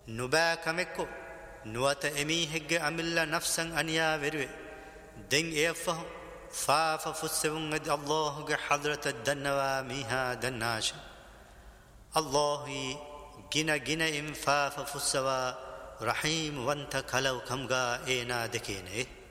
نباكمكو نوات أميهج أملا نفسا أنيا وروي دين إيفه فاف فسبون الله حضرة الدنوا ميها دناش الله جنا إن فاف فسوا رحيم وانت كلو كمغا إينا دكينه